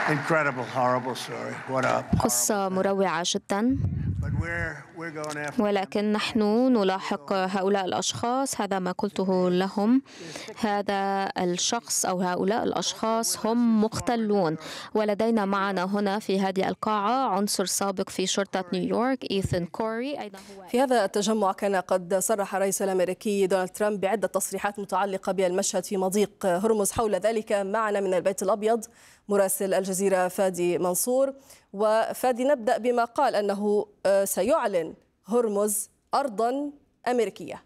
قصة مروعة جدا، ولكن نحن نلاحق هؤلاء الأشخاص. هذا ما قلته لهم. هذا الشخص أو هؤلاء الأشخاص هم مختلون، ولدينا معنا هنا في هذه القاعة عنصر سابق في شرطة نيويورك، إيثان كوري. أيضا هو في هذا التجمع كان قد صرح الرئيس الأمريكي دونالد ترامب بعدة تصريحات متعلقة بالمشهد في مضيق هرمز. حول ذلك معنا من البيت الأبيض مراسل الجزيرة فادي منصور. وفادي، نبدأ بما قال أنه سيعلن هرمز أرضا أمريكية.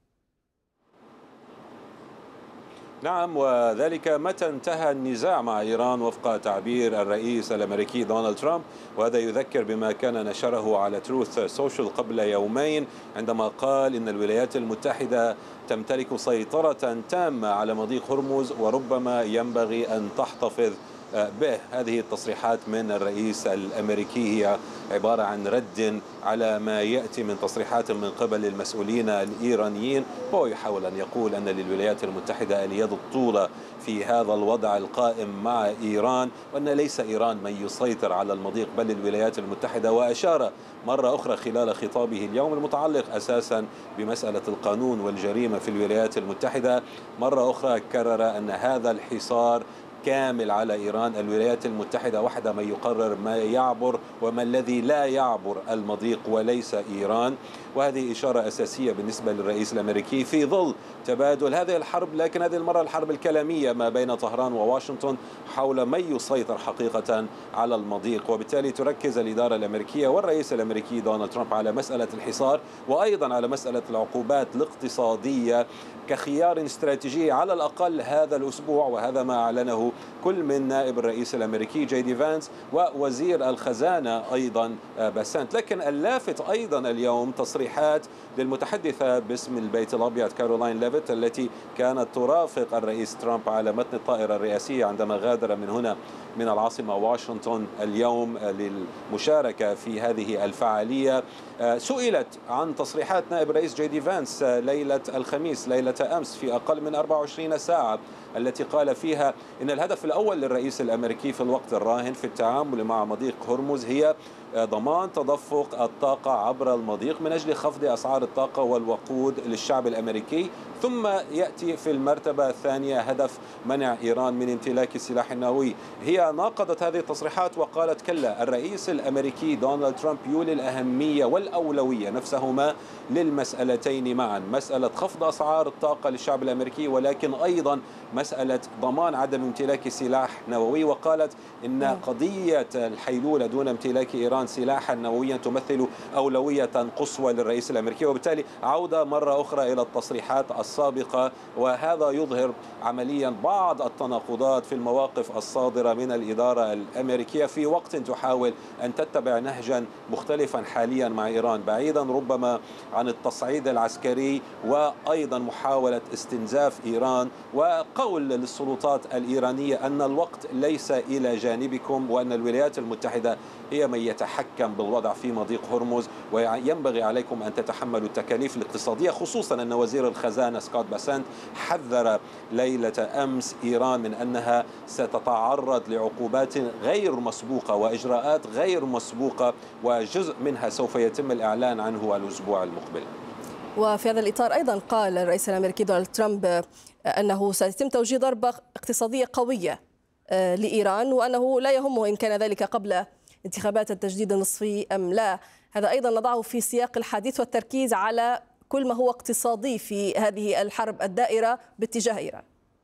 نعم، وذلك متى انتهى النزاع مع إيران وفق تعبير الرئيس الأمريكي دونالد ترامب، وهذا يذكر بما كان نشره على تروث سوشيال قبل يومين عندما قال إن الولايات المتحدة تمتلك سيطرة تامة على مضيق هرمز وربما ينبغي أن تحتفظ به. هذه التصريحات من الرئيس الأمريكي هي عبارة عن رد على ما يأتي من تصريحات من قبل المسؤولين الإيرانيين، وهو يحاول أن يقول أن للولايات المتحدة اليد الطولة في هذا الوضع القائم مع إيران، وأن ليس إيران من يسيطر على المضيق بل الولايات المتحدة. وأشار مرة أخرى خلال خطابه اليوم المتعلق أساسا بمسألة القانون والجريمة في الولايات المتحدة، مرة أخرى كرر أن هذا الحصار كامل على إيران. الولايات المتحدة وحدها من يقرر ما يعبر وما الذي لا يعبر المضيق وليس إيران. وهذه إشارة أساسية بالنسبة للرئيس الأمريكي في ظل تبادل هذه الحرب، لكن هذه المرة الحرب الكلامية ما بين طهران وواشنطن حول من يسيطر حقيقة على المضيق. وبالتالي تركز الإدارة الأمريكية والرئيس الأمريكي دونالد ترامب على مسألة الحصار وأيضا على مسألة العقوبات الاقتصادية كخيار استراتيجي على الأقل هذا الأسبوع، وهذا ما أعلنه كل من نائب الرئيس الأمريكي جي دي فانس ووزير الخزانة أيضا باسنت. لكن اللافت أيضا اليوم تصريحات للمتحدثة باسم البيت الأبيض كارولاين ليفيت التي كانت ترافق الرئيس ترامب على متن الطائرة الرئاسية عندما غادر من هنا من العاصمة واشنطن اليوم للمشاركة في هذه الفعالية. سئلت عن تصريحات نائب الرئيس جي دي فانس ليلة الخميس، ليلة أمس، في أقل من 24 ساعة، التي قال فيها إن الهدف الأول للرئيس الأمريكي في الوقت الراهن في التعامل مع مضيق هرمز هي ضمان تدفق الطاقة عبر المضيق من أجل خفض أسعار الطاقة والوقود للشعب الأمريكي، ثم يأتي في المرتبة الثانية هدف منع إيران من امتلاك السلاح النووي. هي ناقضت هذه التصريحات وقالت كلا، الرئيس الأمريكي دونالد ترامب يولي الأهمية والأولوية نفسهما للمسألتين معا، مسألة خفض أسعار الطاقة للشعب الأمريكي ولكن أيضا مسألة ضمان عدم امتلاك سلاح نووي. وقالت إن قضية الحيلولة دون امتلاك إيران سلاحا نوويا تمثل أولوية قصوى للرئيس الأمريكي. وبالتالي عودة مرة أخرى إلى التصريحات السابقة، وهذا يظهر عمليا بعض التناقضات في المواقف الصادرة من الإدارة الأمريكية في وقت تحاول أن تتبع نهجا مختلفا حاليا مع إيران، بعيدا ربما عن التصعيد العسكري وأيضا محاولة استنزاف إيران، وقول للسلطات الإيرانية أن الوقت ليس إلى جانبكم وأن الولايات المتحدة هي من يتحكم بالوضع في مضيق هرمز وينبغي عليكم أن تتحملوا التكاليف الاقتصادية، خصوصا أن وزير الخزانة سكوت باسنت حذر ليلة أمس إيران من أنها ستتعرض لعقوبات غير مسبوقة وإجراءات غير مسبوقة، وجزء منها سوف يتم الإعلان عنه الأسبوع المقبل. وفي هذا الإطار أيضا قال الرئيس الأمريكي دونالد ترامب أنه سيتم توجيه ضربة اقتصادية قوية لإيران، وأنه لا يهمه إن كان ذلك قبل انتخابات التجديد النصفي أم لا. هذا أيضا نضعه في سياق الحديث والتركيز على كل ما هو اقتصادي في هذه الحرب الدائرة باتجاه إيران.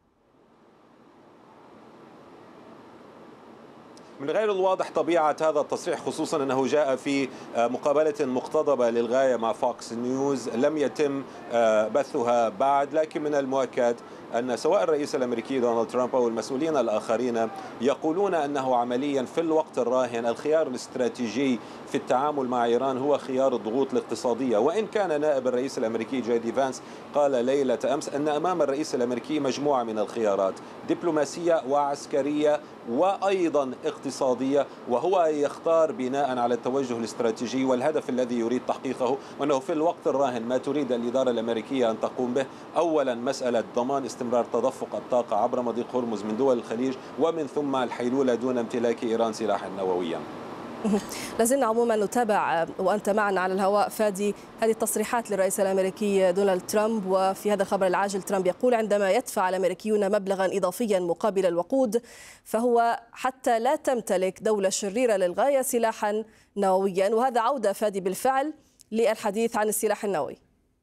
من غير الواضح طبيعة هذا التصريح، خصوصا أنه جاء في مقابلة مقتضبة للغاية مع فوكس نيوز لم يتم بثها بعد، لكن من المؤكد أن سواء الرئيس الأمريكي دونالد ترامب أو المسؤولين الآخرين يقولون أنه عمليا في الوقت الراهن الخيار الاستراتيجي في التعامل مع إيران هو خيار الضغوط الاقتصادية. وإن كان نائب الرئيس الأمريكي جي دي فانس قال ليلة أمس أن أمام الرئيس الأمريكي مجموعة من الخيارات دبلوماسية وعسكرية وأيضا اقتصادية، وهو يختار بناء على التوجه الاستراتيجي والهدف الذي يريد تحقيقه، وأنه في الوقت الراهن ما تريد الإدارة الأمريكية أن تقوم به أولا مسألة ضمان استمرار تدفق الطاقة عبر مضيق هرمز من دول الخليج، ومن ثم الحيلولة دون امتلاك إيران سلاحا نوويا. لازلنا عموما نتابع وأنت معنا على الهواء فادي هذه التصريحات للرئيس الأمريكي دونالد ترامب. وفي هذا الخبر العاجل ترامب يقول عندما يدفع الأمريكيون مبلغا إضافيا مقابل الوقود فهو حتى لا تمتلك دولة شريرة للغاية سلاحا نوويا. وهذا عودة فادي بالفعل للحديث عن السلاح النووي.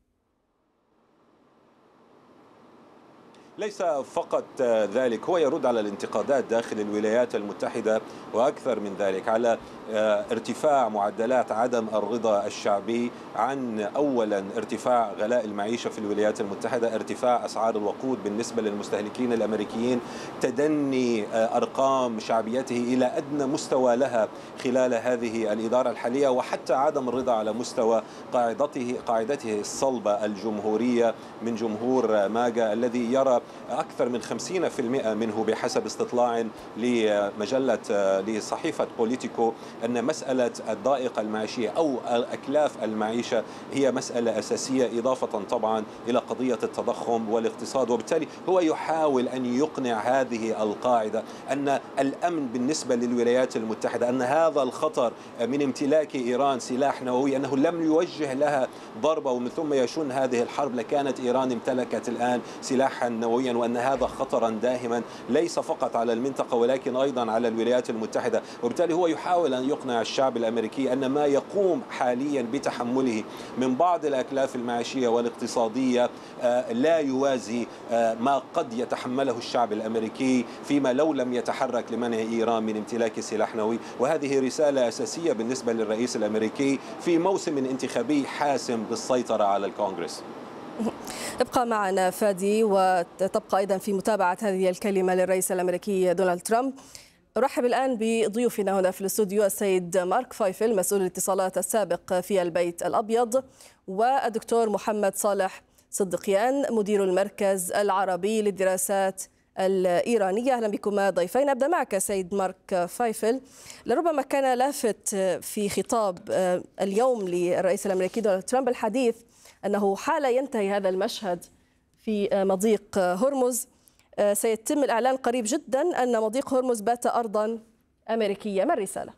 ليس فقط ذلك، هو يرد على الانتقادات داخل الولايات المتحدة وأكثر من ذلك على ارتفاع معدلات عدم الرضا الشعبي عن أولا ارتفاع غلاء المعيشة في الولايات المتحدة، ارتفاع أسعار الوقود بالنسبة للمستهلكين الأمريكيين، تدني أرقام شعبيته إلى أدنى مستوى لها خلال هذه الإدارة الحالية، وحتى عدم الرضا على مستوى قاعدته الصلبة الجمهورية من جمهور ماجا الذي يرى أكثر من 50% منه بحسب استطلاع لصحيفة بوليتيكو أن مسألة الضائقة المعيشية أو أكلاف المعيشة هي مسألة أساسية، إضافة طبعا إلى قضية التضخم والاقتصاد. وبالتالي هو يحاول أن يقنع هذه القاعدة أن الأمن بالنسبة للولايات المتحدة، أن هذا الخطر من امتلاك إيران سلاح نووي أنه لم يوجه لها ضربة ومن ثم يشن هذه الحرب لكانت إيران امتلكت الآن سلاحا نوويا، وأن هذا خطرا داهما ليس فقط على المنطقة ولكن أيضا على الولايات المتحدة. وبالتالي هو يحاول أن يقنع الشعب الأمريكي أن ما يقوم حاليا بتحمله من بعض الأكلاف المعيشية والاقتصادية لا يوازي ما قد يتحمله الشعب الأمريكي فيما لو لم يتحرك لمنع إيران من امتلاك سلاح نووي. وهذه رسالة أساسية بالنسبة للرئيس الأمريكي في موسم انتخابي حاسم بالسيطرة على الكونغرس. ابقى معنا فادي وتبقى أيضا في متابعة هذه الكلمة للرئيس الأمريكي دونالد ترامب. أرحب الآن بضيوفنا هنا في الاستوديو السيد مارك فايفل مسؤول الاتصالات السابق في البيت الأبيض، والدكتور محمد صالح صدقيان مدير المركز العربي للدراسات الإيرانية. أهلا بكما ضيفين. أبدأ معك سيد مارك فايفل. لربما كان لافت في خطاب اليوم للرئيس الأمريكي دونالد ترامب الحديث أنه حال ينتهي هذا المشهد في مضيق هرمز سيتم الإعلان قريب جدا أن مضيق هرمز بات أرضا أمريكية. ما الرسالة؟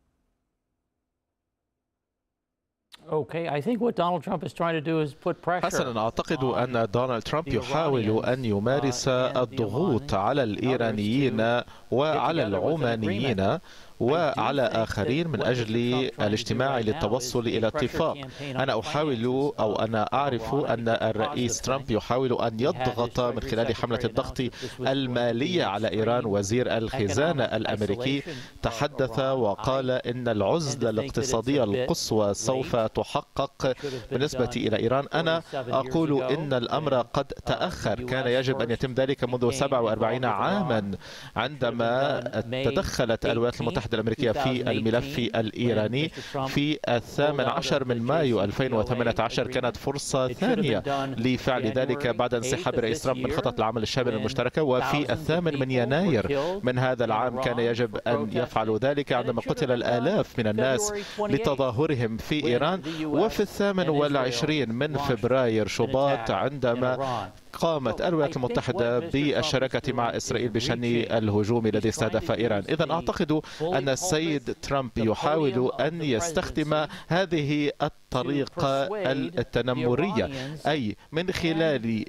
حسنا، أعتقد أن دونالد ترامب يحاول أن يمارس الضغوط على الإيرانيين وعلى العمانيين وعلى آخرين من أجل الاجتماع للتوصل إلى اتفاق. أنا أحاول أو أنا أعرف أن الرئيس ترامب يحاول أن يضغط من خلال حملة الضغط المالية على إيران. وزير الخزانة الأمريكي تحدث وقال إن العزلة الاقتصادية القصوى سوف تحقق بالنسبة إلى إيران. أنا أقول إن الأمر قد تأخر، كان يجب أن يتم ذلك منذ 47 عاما عندما تدخلت الولايات المتحدة الأمريكية في الملف الإيراني. في 18 من مايو 2018 كانت فرصة ثانية لفعل ذلك بعد انسحاب الرئيس ترامب من خطة العمل الشامل المشتركة. وفي 8 من يناير من هذا العام كان يجب أن يفعلوا ذلك عندما قتل الآلاف من الناس لتظاهرهم في إيران. وفي 28 من فبراير شباط عندما قامت الولايات المتحدة بالشراكة مع إسرائيل بشأن الهجوم الذي استهدف إيران. إذن أعتقد أن السيد ترامب يحاول أن يستخدم هذه الطريقة التنمرية، أي من خلال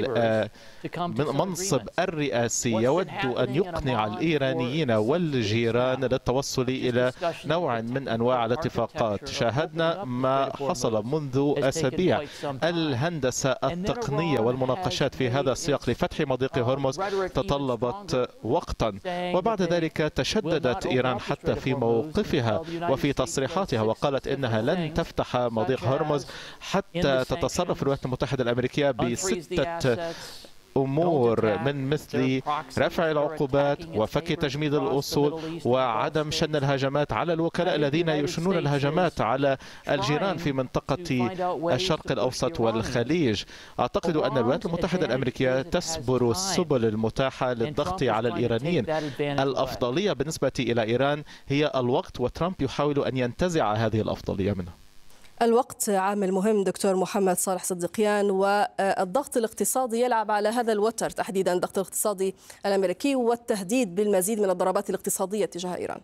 المنصب الرئاسي يود أن يقنع الإيرانيين والجيران للتوصل إلى نوع من أنواع الاتفاقات. شاهدنا ما حصل منذ أسابيع. الهندسة التقنية والمناقشات في هذا السياق لفتح مضيق هرمز تطلبت وقتا، وبعد ذلك تشددت إيران حتى في موقفها وفي تصريحاتها وقالت إنها لن تفتح مضيق هرمز حتى تتصرف الولايات المتحدة الأمريكية بستة أمور من مثل رفع العقوبات وفك تجميد الأصول وعدم شن الهجمات على الوكلاء الذين يشنون الهجمات على الجيران في منطقة الشرق الأوسط والخليج. أعتقد أن الولايات المتحدة الأمريكية تسبر السبل المتاحة للضغط على الإيرانيين. الأفضلية بالنسبة إلى إيران هي الوقت، وترامب يحاول أن ينتزع هذه الأفضلية منه. الوقت عامل مهم دكتور محمد صالح صديقيان، والضغط الاقتصادي يلعب على هذا الوتر تحديدا، الضغط الاقتصادي الأمريكي والتهديد بالمزيد من الضربات الاقتصادية تجاه إيران.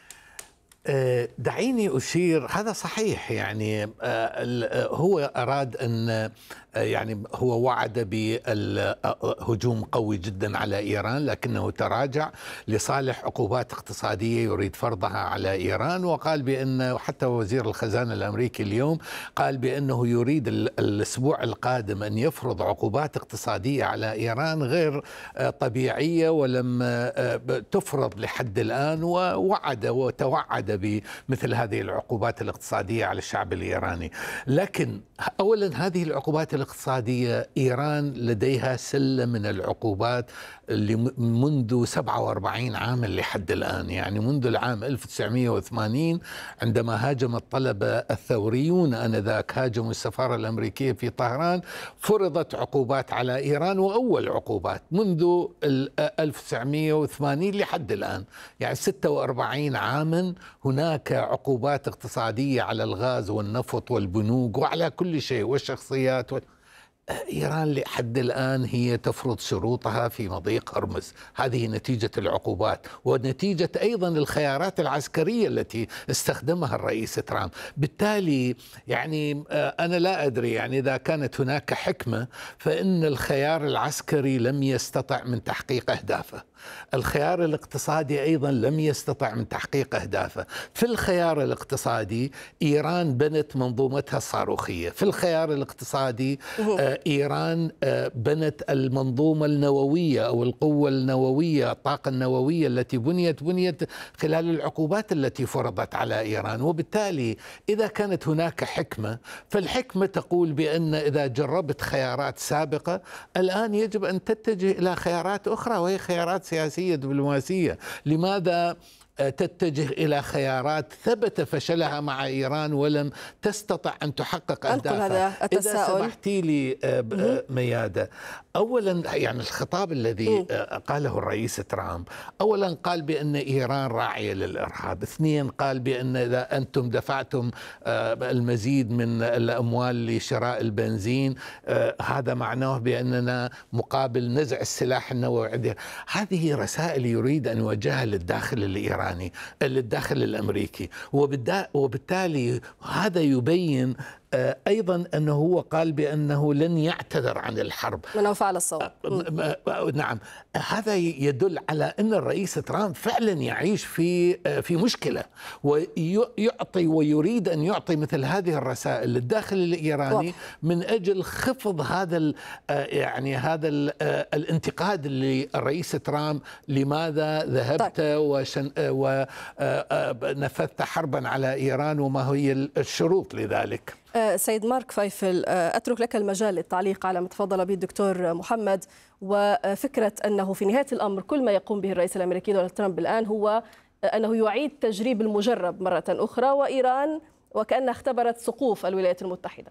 دعيني أشير، هذا صحيح، يعني هو أراد أن يعني هو وعد بالهجوم قوي جدا على إيران، لكنه تراجع لصالح عقوبات اقتصادية يريد فرضها على إيران، وقال بأن حتى وزير الخزانة الأمريكي اليوم قال بأنه يريد الأسبوع القادم أن يفرض عقوبات اقتصادية على إيران غير طبيعية ولم تفرض لحد الآن، ووعد وتوعد بمثل هذه العقوبات الاقتصادية على الشعب الإيراني. لكن أولا هذه العقوبات الاقتصادية إيران لديها سلة من العقوبات اللي منذ 47 عاما لحد الآن، يعني منذ العام 1980 عندما هاجم الطلبة الثوريون آنذاك هاجموا السفارة الأمريكية في طهران، فرضت عقوبات على إيران، وأول عقوبات منذ 1980 لحد الآن، يعني 46 عاما هناك عقوبات اقتصادية على الغاز والنفط والبنوك وعلى كل شيء والشخصيات. إيران لحد الآن هي تفرض شروطها في مضيق هرمز، هذه نتيجة العقوبات ونتيجة أيضا الخيارات العسكرية التي استخدمها الرئيس ترامب. بالتالي يعني أنا لا أدري، يعني إذا كانت هناك حكمة فإن الخيار العسكري لم يستطع من تحقيق أهدافه، الخيار الاقتصادي أيضا لم يستطع من تحقيق أهدافه. في الخيار الاقتصادي إيران بنت منظومتها الصاروخية، في الخيار الاقتصادي إيران بنت المنظومة النووية أو القوة النووية، الطاقة النووية التي بنيت خلال العقوبات التي فرضت على إيران. وبالتالي إذا كانت هناك حكمة، فالحكمة تقول بأن إذا جربت خيارات سابقة الآن يجب أن تتجه إلى خيارات أخرى، وهي خيارات سياسية دبلوماسية. لماذا تتجه إلى خيارات ثبت فشلها مع إيران ولم تستطع أن تحقق أهدافها؟ إذا سمحتي لي ميادة، أولا يعني الخطاب الذي قاله الرئيس ترامب، أولا قال بأن إيران راعية للإرهاب، اثنين قال بأن إذا أنتم دفعتم المزيد من الأموال لشراء البنزين هذا معناه بأننا مقابل نزع السلاح النووي. هذه رسائل يريد أن يوجهها للداخل الإيراني، للداخل الأمريكي، وبالتالي هذا يبين أيضا أنه هو قال بأنه لن يعتذر عن الحرب من فعل الصواب. نعم، هذا يدل على أن الرئيس ترامب فعلا يعيش في مشكلة، ويعطي ويريد أن يعطي مثل هذه الرسائل للداخل الإيراني من أجل خفض هذا يعني هذا الانتقاد للرئيس ترامب، لماذا ذهبت ونفذت حربا على إيران وما هي الشروط لذلك؟ سيد مارك فايفل، أترك لك المجال للتعليق على ما تفضل به الدكتور محمد، وفكرة أنه في نهاية الأمر كل ما يقوم به الرئيس الأمريكي دونالد ترامب الآن هو أنه يعيد تجريب المجرب مرة أخرى، وإيران وكأنها اختبرت سقوف الولايات المتحدة.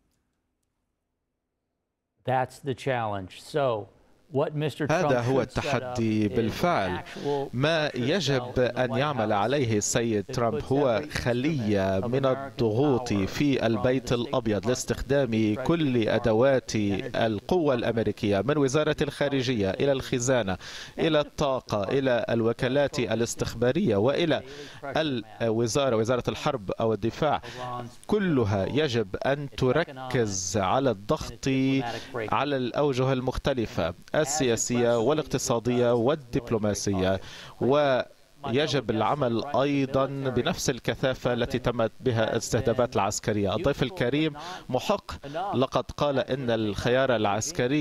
That's the challenge. هذا هو التحدي بالفعل. ما يجب أن يعمل عليه السيد ترامب هو خلية من الضغوط في البيت الأبيض لاستخدام كل أدوات القوة الأمريكية، من وزارة الخارجية إلى الخزانة إلى الطاقة إلى الوكالات الاستخبارية وإلى وزارة الحرب أو الدفاع، كلها يجب أن تركز على الضغط على الأوجه المختلفة السياسية والاقتصادية والدبلوماسية، ويجب العمل أيضا بنفس الكثافة التي تمت بها الاستهدافات العسكرية. الضيف الكريم محق، لقد قال إن الخيار العسكري